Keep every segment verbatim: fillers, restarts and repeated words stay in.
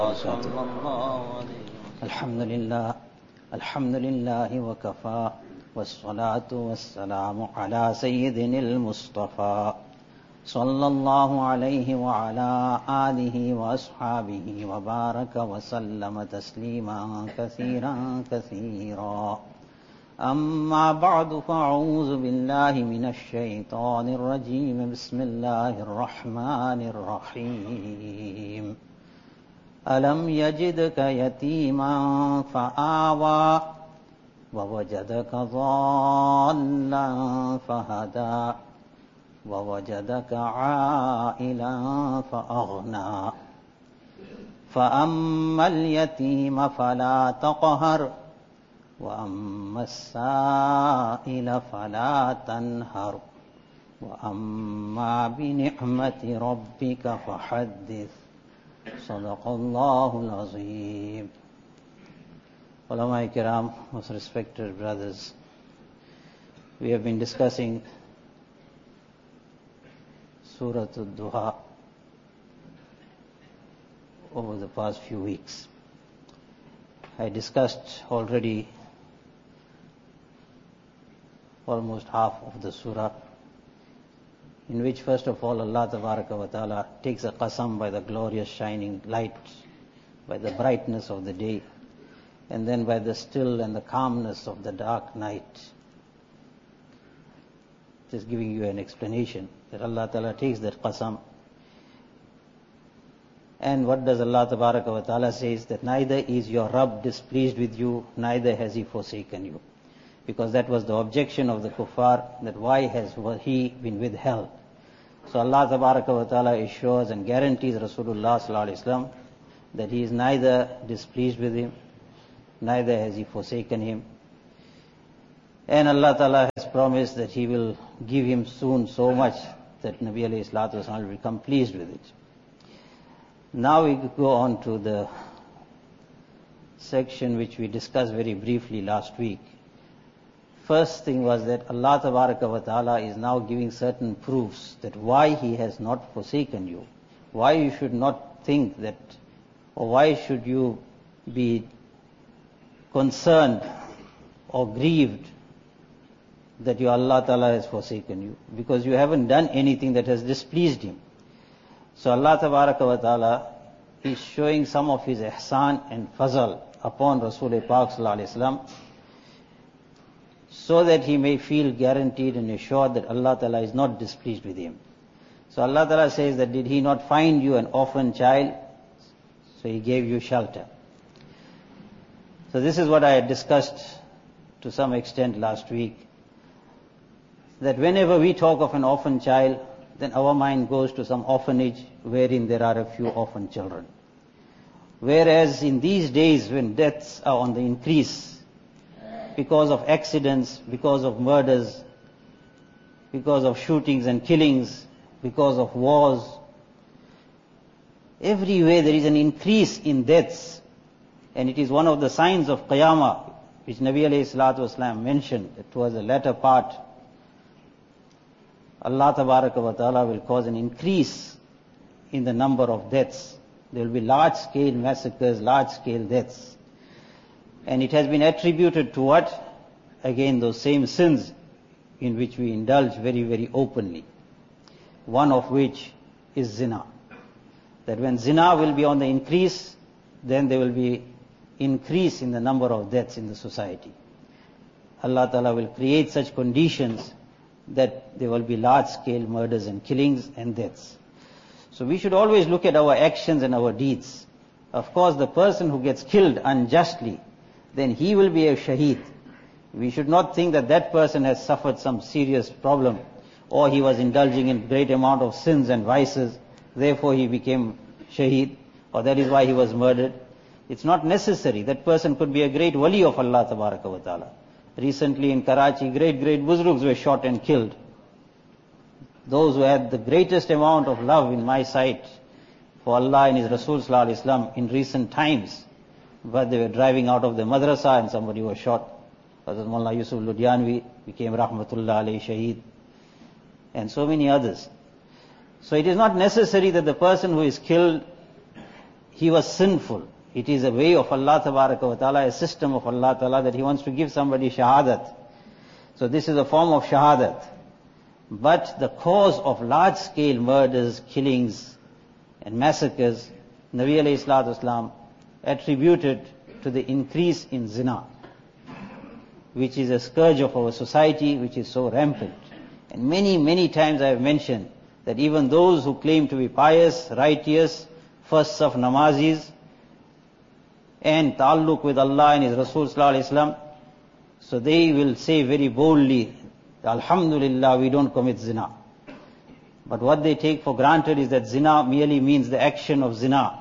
صلى الله عليه وسلم. الحمد لله الحمد لله وكفى والصلاة والسلام على سيدنا المصطفى صلى الله عليه وعلى آله وأصحابه وبارك وسلم تسليما كثيرا كثيرا. أما بعد فأعوذ بالله من الشيطان الرجيم. بسم الله الرحمن الرحيم. ألم يجدك يتيما فآوى ووجدك ضالا فهدى ووجدك عائلا فأغنى فأما اليتيم فلا تقهر وأما السائل فلا تنهر وأما بنعمة ربك فحدث. صدق الله العظيم. Ulama Kiram, most respected brothers, we have been discussing Surah Ad-Duha over the past few weeks. I discussed already almost half of the surah, in which first of all Allah Tabaraka wa Ta'ala takes a qasam by the glorious shining light, by the brightness of the day, and then by the still and the calmness of the dark night. Just giving you an explanation that Allah Ta'ala takes that qasam. And what does Allah Tabaraka wa Ta'ala says? That neither is your Rabb displeased with you, neither has He forsaken you. Because that was the objection of the kuffar, that why has He been withheld? So Allah Tabaraka wa Ta'ala assures and guarantees Rasulullah Sallallahu Alaihi Wasallam that He is neither displeased with him, neither has He forsaken him. And Allah Ta'ala has promised that He will give him soon so much that Nabi alayhi salatu wasallam will become pleased with it. Now we go on to the section which we discussed very briefly last week. First thing was that Allah Tabaraka wa Ta'ala is now giving certain proofs that why He has not forsaken you, why you should not think that, or why should you be concerned or grieved that your Allah Ta'ala has forsaken you, because you haven't done anything that has displeased Him. So Allah Tabaraka wa Ta'ala is showing some of His ihsan and fazal upon Rasul Pak Sallallahu Alaihi Wasallam, so that he may feel guaranteed and assured that Allah Ta'ala is not displeased with him. So Allah Ta'ala says that did He not find you an orphan child, so He gave you shelter. So this is what I had discussed to some extent last week, that whenever we talk of an orphan child, then our mind goes to some orphanage wherein there are a few orphan children. Whereas in these days when deaths are on the increase, because of accidents, because of murders, because of shootings and killings, because of wars, everywhere there is an increase in deaths. And it is one of the signs of Qiyamah, which Nabi alayhi salatu wasalam mentioned, that towards the latter part, Allah Tabaraka wa Ta'ala will cause an increase in the number of deaths. There will be large-scale massacres, large-scale deaths. And it has been attributed to what? Again, those same sins in which we indulge very, very openly. One of which is zina. That when zina will be on the increase, then there will be increase in the number of deaths in the society. Allah Ta'ala will create such conditions that there will be large-scale murders and killings and deaths. So we should always look at our actions and our deeds. Of course, the person who gets killed unjustly, then he will be a shaheed. We should not think that that person has suffered some serious problem, or he was indulging in great amount of sins and vices, therefore he became shaheed, or that is why he was murdered. It's not necessary. That person could be a great wali of Allah Tabaraka wa Ta'ala. Recently in Karachi, great, great buzrugs were shot and killed. Those who had the greatest amount of love in my sight for Allah and His Rasul Sallallahu Alaihi Wasallam in recent times, but they were driving out of the madrasa and somebody was shot. Hazrat Mullah Yusuf Ludhianvi became Rahmatullah alayhi Shaheed, and so many others. So it is not necessary that the person who is killed he was sinful. It is a way of Allah Tabaraka wa Ta'ala, a system of Allah Ta'ala that he wants to give somebody shahadat. So this is a form of shahadat. But the cause of large-scale murders, killings and massacres, Nabi alayhi salatu wasalam attributed to the increase in zina, which is a scourge of our society, which is so rampant. And many, many times I have mentioned that even those who claim to be pious, righteous, first of namazis, and ta'alluq with Allah and His Rasul sallallahu alayhi wasallam, so they will say very boldly, Alhamdulillah, we don't commit zina. But what they take for granted is that zina merely means the action of zina.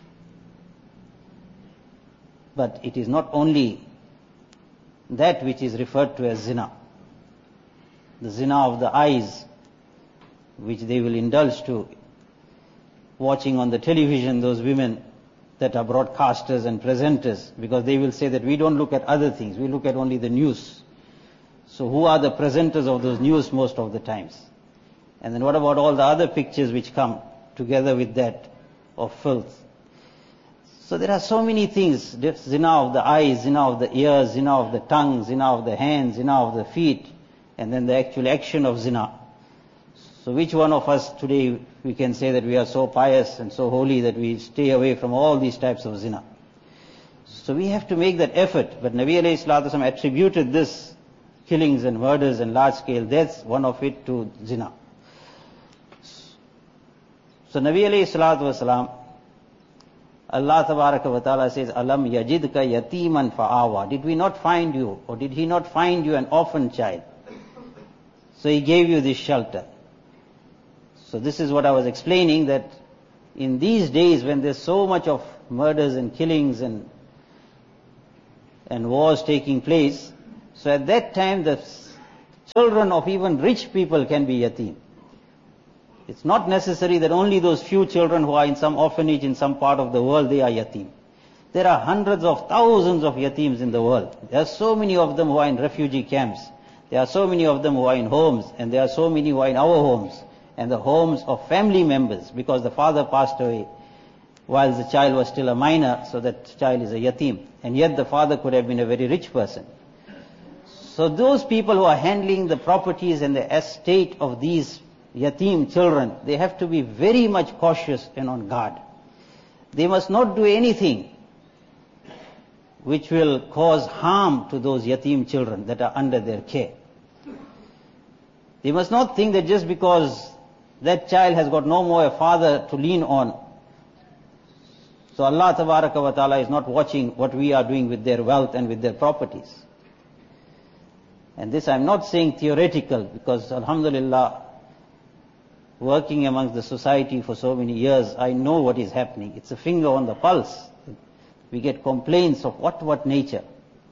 But it is not only that which is referred to as zina. The zina of the eyes, which they will indulge to, watching on the television those women that are broadcasters and presenters, because they will say that we don't look at other things, we look at only the news. So who are the presenters of those news most of the times? And then what about all the other pictures which come together with that of filth? So there are so many things, zina of the eyes, zina of the ears, zina of the tongue, zina of the hands, zina of the feet, and then the actual action of zina. So which one of us today we can say that we are so pious and so holy that we stay away from all these types of zina? So we have to make that effort. But Nabi alayhi salatu wasallam attributed this killings and murders and large-scale deaths, one of it to zina. So Nabi alayhi salatu wasalam, Allah tabaraka wa ta'ala says, Alam yajidka yatiman fa'awa. Did we not find you, or did He not find you an orphan child? So He gave you this shelter. So this is what I was explaining, that in these days when there's so much of murders and killings and and wars taking place, so at that time the children of even rich people can be yatim. It's not necessary that only those few children who are in some orphanage in some part of the world, they are yatim. There are hundreds of thousands of yatims in the world. There are so many of them who are in refugee camps. There are so many of them who are in homes, and there are so many who are in our homes and the homes of family members, because the father passed away while the child was still a minor, so that child is a yatim. And yet the father could have been a very rich person. So those people who are handling the properties and the estate of these yatim children, they have to be very much cautious and on guard. They must not do anything which will cause harm to those yatim children that are under their care. They must not think that just because that child has got no more a father to lean on, so Allah Tabaraka wa Ta'ala is not watching what we are doing with their wealth and with their properties. And this I'm not saying theoretical, because Alhamdulillah, working amongst the society for so many years, I know what is happening. It's a finger on the pulse. We get complaints of what, what nature.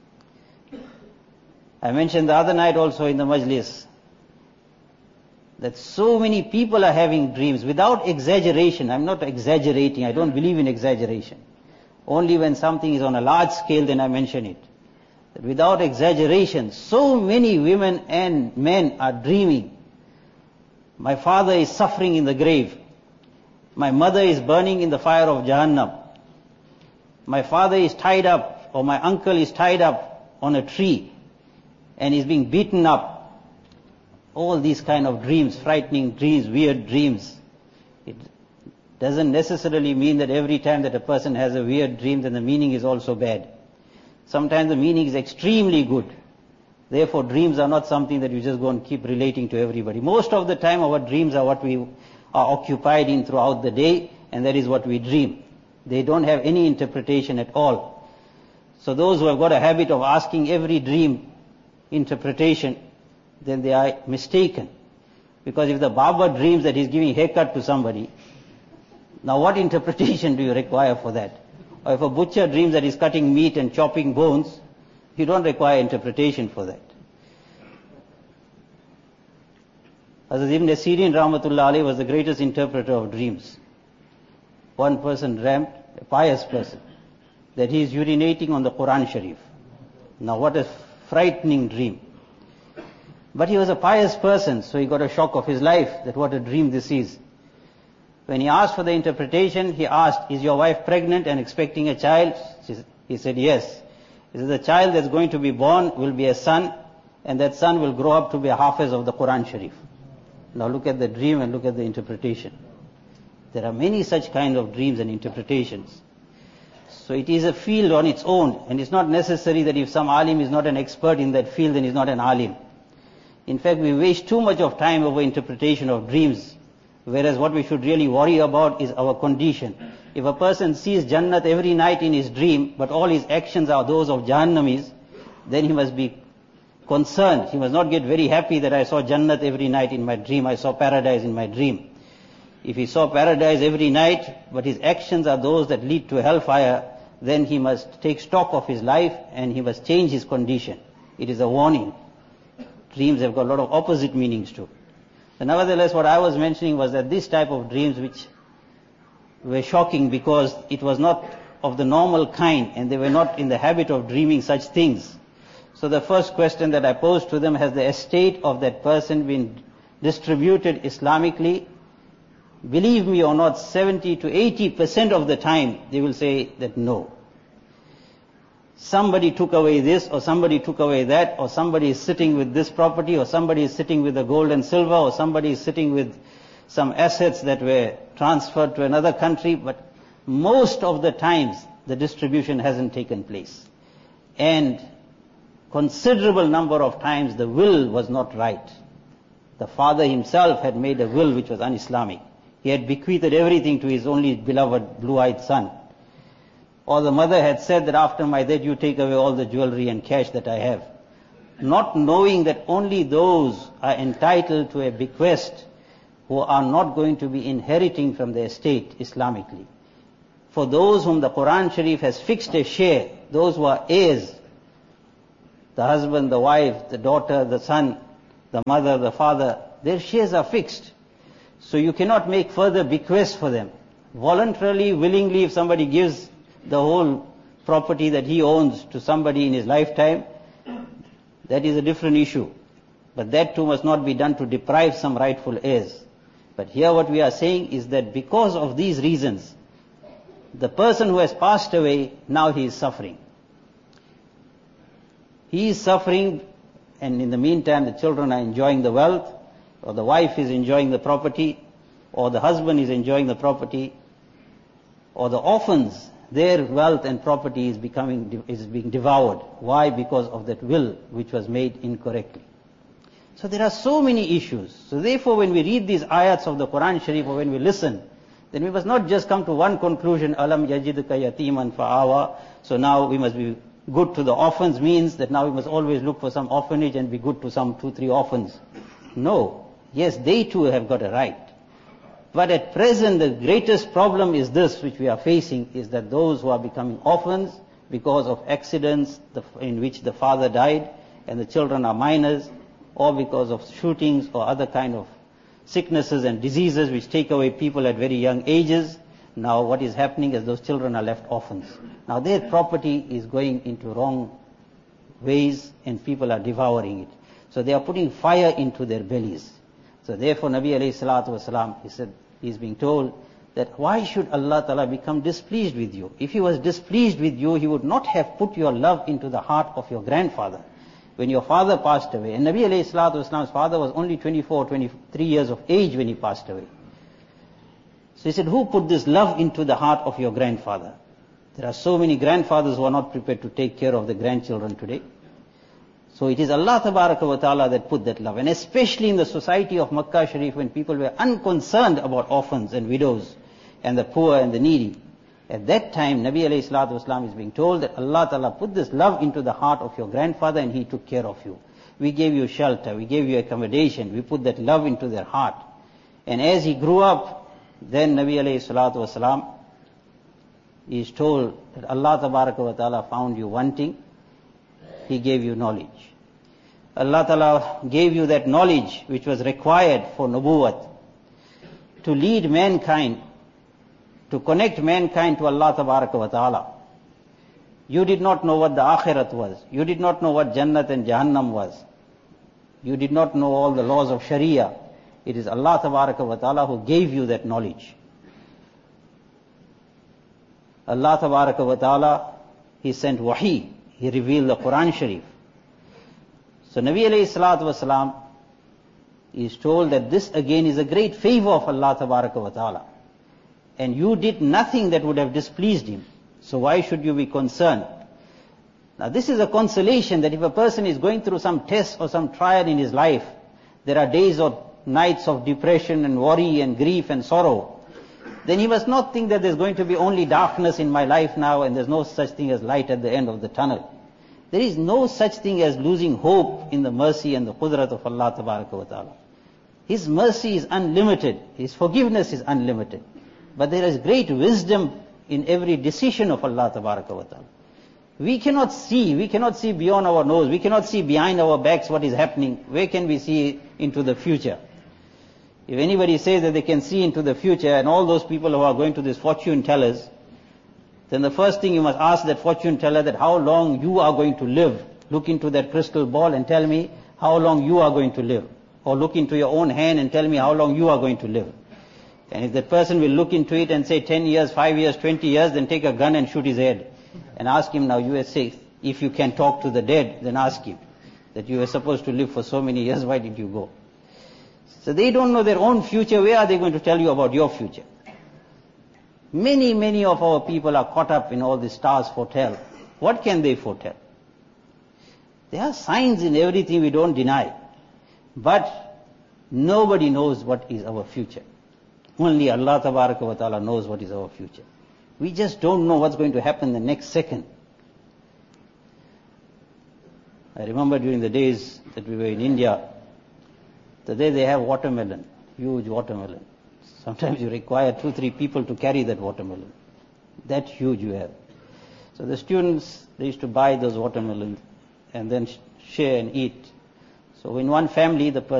I mentioned the other night also in the majlis that so many people are having dreams without exaggeration. I'm not exaggerating. I don't believe in exaggeration. Only when something is on a large scale, then I mention it. That without exaggeration, so many women and men are dreaming. My father is suffering in the grave. My mother is burning in the fire of Jahannam. My father is tied up, or my uncle is tied up on a tree and is being beaten up. All these kind of dreams, frightening dreams, weird dreams. It doesn't necessarily mean that every time that a person has a weird dream, then the meaning is also bad. Sometimes the meaning is extremely good. Therefore, dreams are not something that you just go and keep relating to everybody. Most of the time, our dreams are what we are occupied in throughout the day, and that is what we dream. They don't have any interpretation at all. So those who have got a habit of asking every dream interpretation, then they are mistaken. Because if the barber dreams that he's giving a haircut to somebody, now what interpretation do you require for that? Or if a butcher dreams that he's cutting meat and chopping bones, you don't require interpretation for that. Hazrat Ibn Sirin Rahmatullah Alayhi was the greatest interpreter of dreams. One person dreamt, a pious person, that he is urinating on the Quran Sharif. Now what a frightening dream. But he was a pious person, so he got a shock of his life that what a dream this is. When he asked for the interpretation, he asked, is your wife pregnant and expecting a child? He said, yes. He said, the child that's going to be born will be a son, and that son will grow up to be a hafiz of the Quran Sharif. Now look at the dream and look at the interpretation. There are many such kind of dreams and interpretations. So it is a field on its own, and it's not necessary that if some alim is not an expert in that field, then he's not an alim. In fact, we waste too much of time over interpretation of dreams, whereas what we should really worry about is our condition. If a person sees Jannat every night in his dream, but all his actions are those of Jahannamis, then he must be concerned. He must not get very happy that I saw Jannat every night in my dream, I saw paradise in my dream. If he saw paradise every night, but his actions are those that lead to hellfire, then he must take stock of his life and he must change his condition. It is a warning. Dreams have got a lot of opposite meanings too. So nevertheless, what I was mentioning was that this type of dreams which were shocking because it was not of the normal kind and they were not in the habit of dreaming such things. So the first question that I posed to them, has the estate of that person been distributed Islamically? Believe me or not, seventy to eighty percent of the time they will say that no. Somebody took away this, or somebody took away that, or somebody is sitting with this property, or somebody is sitting with the gold and silver, or somebody is sitting with some assets that were transferred to another country, but most of the times the distribution hasn't taken place. And considerable number of times the will was not right. The father himself had made a will which was un-Islamic. He had bequeathed everything to his only beloved blue-eyed son. Or the mother had said that after my death you take away all the jewelry and cash that I have. Not knowing that only those are entitled to a bequest who are not going to be inheriting from the estate Islamically. For those whom the Quran Sharif has fixed a share, those who are heirs, the husband, the wife, the daughter, the son, the mother, the father, their shares are fixed. So you cannot make further bequests for them. Voluntarily, willingly, if somebody gives the whole property that he owns to somebody in his lifetime, that is a different issue. But that too must not be done to deprive some rightful heirs. But here what we are saying is that because of these reasons, the person who has passed away, now he is suffering. He is suffering, and in the meantime the children are enjoying the wealth, or the wife is enjoying the property, or the husband is enjoying the property, or the orphans, their wealth and property is becoming, is being devoured. Why? Because of that will which was made incorrectly. So there are so many issues. So therefore when we read these ayats of the Quran Sharif, or when we listen, then we must not just come to one conclusion, alam yajidka yatiman fa'awa, so now we must be good to the orphans, means that now we must always look for some orphanage and be good to some two, three orphans. No. Yes, they too have got a right. But at present the greatest problem is this which we are facing, is that those who are becoming orphans because of accidents in which the father died and the children are minors, or because of shootings or other kind of sicknesses and diseases which take away people at very young ages, now what is happening is those children are left orphans. Now their property is going into wrong ways and people are devouring it. So they are putting fire into their bellies. So therefore Nabi alayhi salatu wasalam, he said, he is being told that why should Allah Ta'ala become displeased with you? If he was displeased with you, he would not have put your love into the heart of your grandfather when your father passed away. And Nabi alayhi salatu wasalam's father was only twenty-four, twenty-three years of age when he passed away. So he said, who put this love into the heart of your grandfather? There are so many grandfathers who are not prepared to take care of the grandchildren today. So it is Allah Tabaraka wa Ta'ala that put that love. And especially in the society of Makkah Sharif, when people were unconcerned about orphans and widows and the poor and the needy. At that time, Nabi alayhi salatu wasalam is being told that Allah Ta'ala put this love into the heart of your grandfather and he took care of you. We gave you shelter, we gave you accommodation, we put that love into their heart. And as he grew up, then Nabi alayhi salatu wasalam is told that Allah Tabaraka wa Ta'ala found you wanting. He gave you knowledge. Allah Ta'ala gave you that knowledge which was required for nubuwwat, to lead mankind, to connect mankind to Allah Tabaraka wa Ta'ala. You did not know what the akhirat was. You did not know what Jannat and Jahannam was. You did not know all the laws of Sharia. It is Allah Tabaraka wa Ta'ala who gave you that knowledge. Allah Tabaraka wa Ta'ala, He sent Wahi, He revealed the Quran Sharif. So Nabi alayhi salatu wasalam is told that this again is a great favor of Allah Tabaraka wa Ta'ala. And you did nothing that would have displeased Him. So why should you be concerned? Now this is a consolation that if a person is going through some test or some trial in his life, there are days or nights of depression and worry and grief and sorrow, then he must not think that there's going to be only darkness in my life now and there's no such thing as light at the end of the tunnel. There is no such thing as losing hope in the mercy and the qudrat of Allah Tabaraka wa Ta'ala. His mercy is unlimited. His forgiveness is unlimited. But there is great wisdom in every decision of Allah Tabaraka wa Ta'ala. We cannot see, we cannot see beyond our nose, we cannot see behind our backs what is happening. Where can we see into the future? If anybody says that they can see into the future, and all those people who are going to these fortune tellers, then the first thing you must ask that fortune teller that how long you are going to live. Look into that crystal ball and tell me how long you are going to live. Or look into your own hand and tell me how long you are going to live. And if that person will look into it and say ten years, five years, twenty years, then take a gun and shoot his head. And ask him, now you were safe. If you can talk to the dead, then ask him that you were supposed to live for so many years, why did you go? So they don't know their own future. Where are they going to tell you about your future? Many, many of our people are caught up in all the stars foretell. What can they foretell? There are signs in everything we don't deny. But nobody knows what is our future. Only Allah Tabaraka wa Ta'ala knows what is our future. We just don't know what's going to happen the next second. I remember during the days that we were in India, today they have watermelon, huge watermelon. Sometimes you require two, three people to carry that watermelon. That huge you have. So the students, they used to buy those watermelons and then share and eat. So in one family, the person